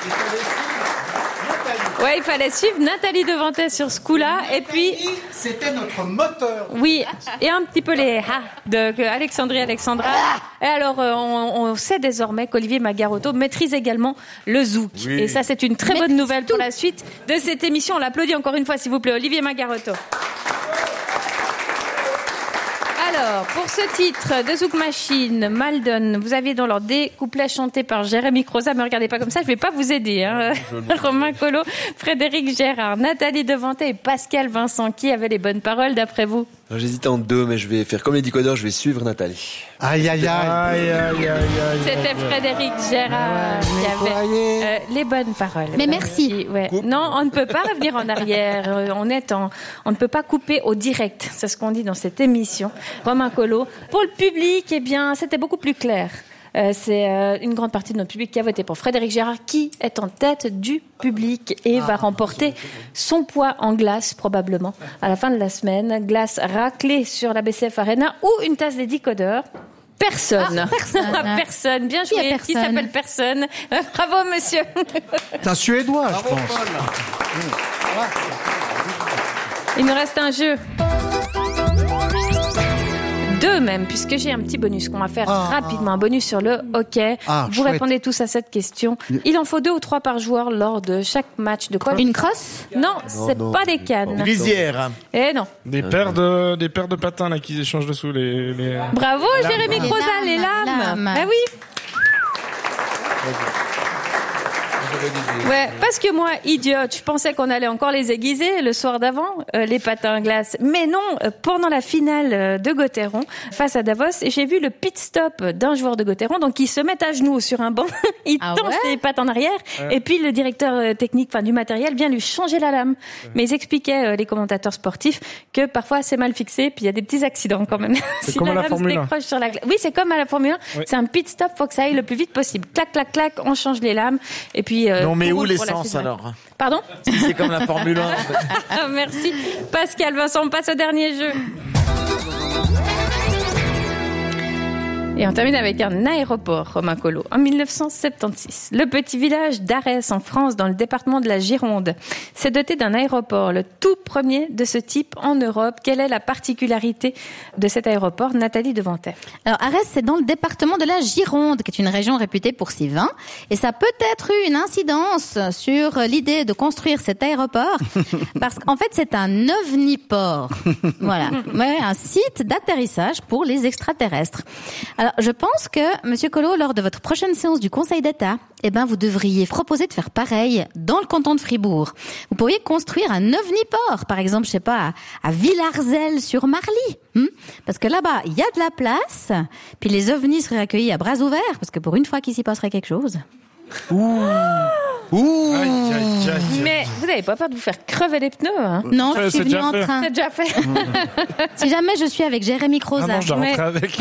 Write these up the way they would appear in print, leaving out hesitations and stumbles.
Ouais, il fallait suivre Nathalie Devantet sur ce coup-là. Et puis, c'était notre moteur. Oui, et un petit peu les de Alexandrie Alexandra. Et alors, on sait désormais qu'Olivier Magarotto maîtrise également le zouk. Oui. Et ça, c'est une très bonne nouvelle pour la suite de cette émission. On l'applaudit encore une fois, s'il vous plaît, Olivier Magarotto. Alors, pour ce titre de Zouk Machine, Maldon, vous aviez dans l'ordre des couplets chantés par Jérémy Croza, mais regardez pas comme ça, je vais pas vous aider. Romain Collot, Frédéric Gérard, Nathalie Devantet et Pascal Vincent, qui avaient les bonnes paroles d'après vous? J'hésite en deux, mais je vais faire comme les décodeurs, je vais suivre Nathalie. Aïe, aïe, aïe. C'était Frédéric Gérard qui avait les bonnes paroles. Mais merci. Ouais. Non, on ne peut pas revenir en arrière. On ne peut pas couper au direct. C'est ce qu'on dit dans cette émission. Romain Collot. Pour le public, eh bien, c'était beaucoup plus clair. C'est une grande partie de notre public qui a voté pour Frédéric Gérard, qui est en tête du public et va remporter son poids en glace, probablement, à la fin de la semaine. Glace raclée sur la BCF Arena ou une tasse des décodeurs. Personne. Personne. Bien joué. Qui s'appelle personne. Bravo, monsieur. C'est un Suédois, je pense. Il nous reste un jeu. Deux même, puisque j'ai un petit bonus qu'on va faire rapidement, un bonus sur le hockey. Vous répondez tous à cette question. Il en faut 2 ou 3 par joueur lors de chaque match. De quoi? Une crosse? Non, c'est pas des cannes. Une visière. Eh non. Des paires de patins là qui échangent dessous les... Bravo, Jérémy Croza, les lames. Ah oui. Ouais, parce que moi, idiote, je pensais qu'on allait encore les aiguiser le soir d'avant, les patins à glace. Mais non, pendant la finale de Gauthieron, face à Davos, j'ai vu le pit stop d'un joueur de Gauthieron, donc il se met à genoux sur un banc, il tend ses pattes en arrière, et puis le directeur technique, du matériel, vient lui changer la lame. Mais ils expliquaient, les commentateurs sportifs, que parfois c'est mal fixé, puis il y a des petits accidents quand même. C'est comme à la Formule 1. Sur la glace. Oui, c'est comme à la Formule 1. Oui. C'est un pit stop, faut que ça aille le plus vite possible. Clac, clac, clac, on change les lames, et puis mais on met où l'essence alors? Pardon? Si c'est comme la Formule 1. Merci. Pascal Vincent, on passe au dernier jeu. Et on termine avec un aéroport, Romain Collot. En 1976, le petit village d'Arès, en France, dans le département de la Gironde, s'est doté d'un aéroport, le tout premier de ce type en Europe. Quelle est la particularité de cet aéroport, Nathalie Devantet? Alors, Arès, c'est dans le département de la Gironde, qui est une région réputée pour ses vins. Et ça a peut-être eu une incidence sur l'idée de construire cet aéroport, parce qu'en fait, c'est un ovniport. Voilà. Ouais, un site d'atterrissage pour les extraterrestres. Alors, je pense que, Monsieur Collot, lors de votre prochaine séance du Conseil d'État, vous devriez proposer de faire pareil dans le canton de Fribourg. Vous pourriez construire un ovniport, par exemple, je sais pas, à Villars-Zell-sur-Marly. Parce que là-bas, il y a de la place, puis les ovnis seraient accueillis à bras ouverts, parce que pour une fois qu'il s'y passerait quelque chose. Mais vous n'avez pas peur de vous faire crever les pneus, hein? Non, je suis venue en train. C'est déjà fait. Si jamais je suis avec Jérémy Croza. Ah non, je rentre avec.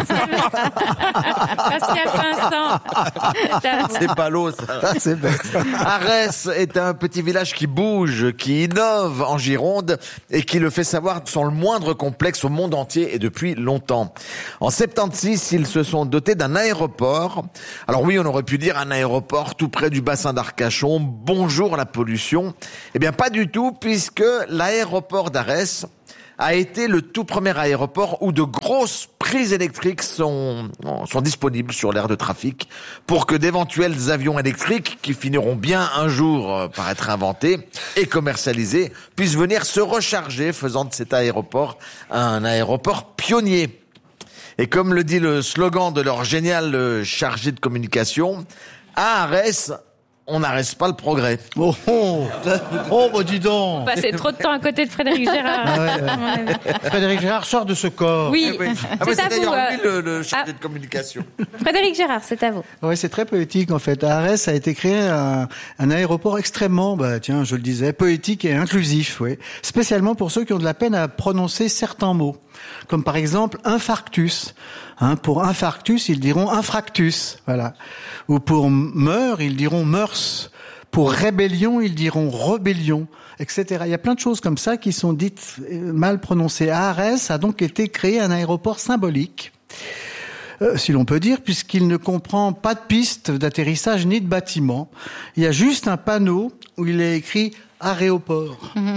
Pascal Vincent. C'est pas l'eau, ça. C'est bête. Arès est un petit village qui bouge, qui innove en Gironde et qui le fait savoir sans le moindre complexe au monde entier et depuis longtemps. En 76, ils se sont dotés d'un aéroport. Alors oui, on aurait pu dire un aéroport tout près du bassin d'Arcachon. Bonjour la pollution. Eh bien, pas du tout, puisque l'aéroport d'Arès a été le tout premier aéroport où de grosses prises électriques sont disponibles sur l'aire de trafic pour que d'éventuels avions électriques qui finiront bien un jour par être inventés et commercialisés puissent venir se recharger, faisant de cet aéroport un aéroport pionnier. Et comme le dit le slogan de leur génial chargé de communication, à Arès, on n'arrête pas le progrès. Oh, dis donc. Vous passez trop de temps à côté de Frédéric Gérard. Frédéric Gérard sort de ce corps. Oui, c'est à d'ailleurs vous. lui le chargé de communication. Frédéric Gérard, c'est à vous. Oui, c'est très poétique en fait. À Arès a été créé un aéroport extrêmement, je le disais, poétique et inclusif, oui. Spécialement pour ceux qui ont de la peine à prononcer certains mots. Comme par exemple infarctus. Pour infarctus, ils diront infractus, voilà. Ou pour meurs, ils diront mœurs. Pour rébellion, ils diront rébellion, etc. Il y a plein de choses comme ça qui sont dites mal prononcées. À Arès a donc été créé un aéroport symbolique. si l'on peut dire, puisqu'il ne comprend pas de piste d'atterrissage ni de bâtiment. Il y a juste un panneau où il est écrit aéroport.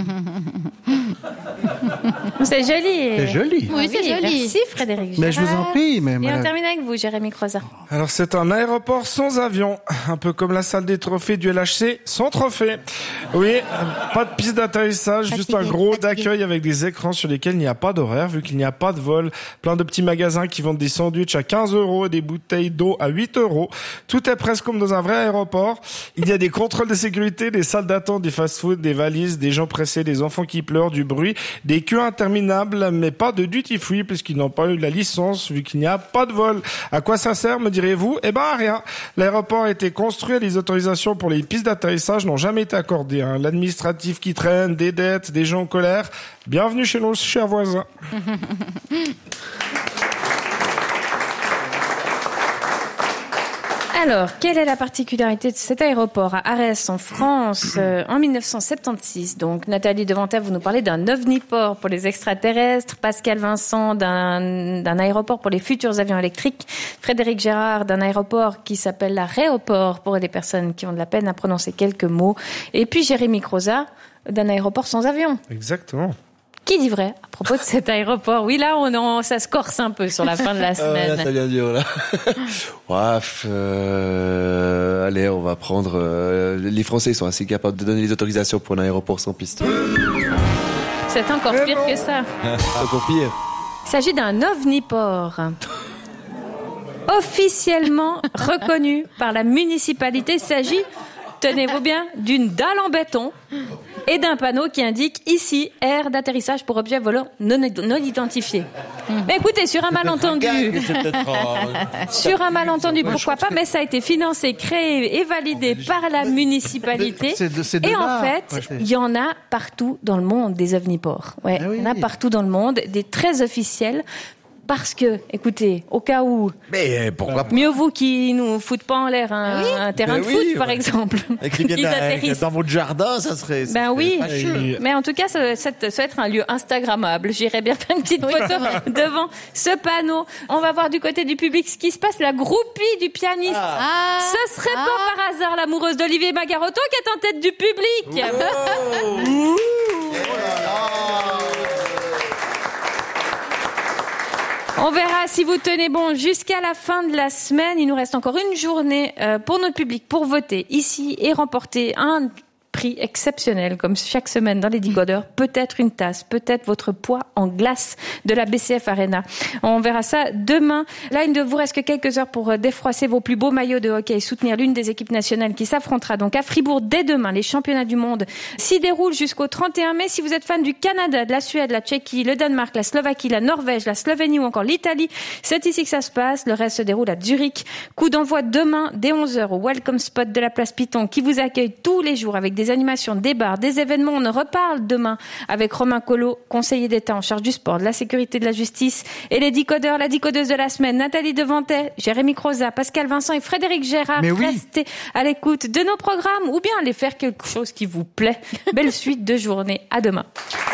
C'est joli. C'est joli. Oui, c'est joli. Merci Frédéric Gérard. Mais je vous en prie. Et on termine avec vous, Jérémy Croza. Alors c'est un aéroport sans avion, un peu comme la salle des trophées du LHC sans trophée. Oui, pas de piste d'atterrissage, juste un gros d'accueil avec des écrans sur lesquels il n'y a pas d'horaire vu qu'il n'y a pas de vol. Plein de petits magasins qui vendent des sandwichs à 15 € et des bouteilles d'eau à 8 €. Tout est presque comme dans un vrai aéroport. Il y a des contrôles de sécurité, des salles d'attente, des fast-food, des valises, des gens pressés, des enfants qui pleurent, du bruit, des queues interminables, mais pas de duty-free puisqu'ils n'ont pas eu la licence vu qu'il n'y a pas de vol. À quoi ça sert, me direz-vous? Eh ben, à rien. L'aéroport a été construit et les autorisations pour les pistes d'atterrissage n'ont jamais été accordées. L'administratif qui traîne, des dettes, des gens en colère. Bienvenue chez nos chers voisins. Alors, quelle est la particularité de cet aéroport à Arès, en France, en 1976? Donc, Nathalie Devantel, vous nous parlez d'un ovniport pour les extraterrestres, Pascal Vincent d'un aéroport pour les futurs avions électriques, Frédéric Gérard d'un aéroport qui s'appelle la Réoport pour les personnes qui ont de la peine à prononcer quelques mots, et puis Jérémy Croza d'un aéroport sans avion. Exactement. Qui dit vrai à propos de cet aéroport? Oui, là, ça se corse un peu sur la fin de la semaine. Là, ça vient dur, là. Allez, on va prendre... les Français sont assez capables de donner les autorisations pour un aéroport sans piste. C'est encore pire que ça. C'est encore pire. Il s'agit d'un ovniport. Officiellement reconnu par la municipalité, il s'agit, tenez-vous bien, d'une dalle en béton et d'un panneau qui indique ici aire d'atterrissage pour objets volants non identifiés. Mais écoutez, sur un malentendu, pourquoi pas, mais ça a été financé, créé et validé par la municipalité. Et en fait, il y en a partout dans le monde des ovniports. Ouais, il y en a partout dans le monde, des très officiels. Parce que, écoutez, au cas où... Mais pourquoi pas? Mieux vaut qu'ils nous foutent pas en l'air un terrain de foot, par exemple. Et qu'ils viennent dans votre jardin, ça serait... Ben oui. fâcheux. Mais en tout cas, ça va être un lieu instagrammable. J'irais bien faire une petite photo devant ce panneau. On va voir du côté du public ce qui se passe. La groupie du pianiste. Ce serait pas par hasard l'amoureuse d'Olivier Magarotto qui est en tête du public. On verra si vous tenez bon jusqu'à la fin de la semaine. Il nous reste encore une journée pour notre public pour voter ici et remporter un prix exceptionnel, comme chaque semaine dans les Decodeurs. Peut-être une tasse, peut-être votre poids en glace de la BCF Arena. On verra ça demain. Là, il ne vous reste que quelques heures pour défroisser vos plus beaux maillots de hockey et soutenir l'une des équipes nationales qui s'affrontera donc à Fribourg dès demain. Les championnats du monde s'y déroulent jusqu'au 31 mai. Si vous êtes fan du Canada, de la Suède, la Tchéquie, le Danemark, la Slovaquie, la Norvège, la Slovénie ou encore l'Italie, c'est ici que ça se passe. Le reste se déroule à Zurich. Coup d'envoi demain dès 11h au Welcome Spot de la place Piton qui vous accueille tous les jours avec des animations, des bars, des événements. On en reparle demain avec Romain Collot, conseiller d'État en charge du sport, de la sécurité, de la justice, et les Decodeurs, la Decodeuse de la semaine, Nathalie Devantel, Jérémy Croza, Pascal Vincent et Frédéric Gérard. Restez à l'écoute de nos programmes ou bien allez faire quelque chose qui vous plaît. Belle suite de journée. À demain.